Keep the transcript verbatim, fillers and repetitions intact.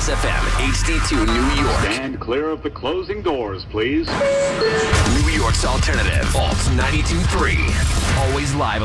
Kiss F M, H D two New York. Stand clear of the closing doors, please. New York's alternative, Alt ninety-two point three. Always live on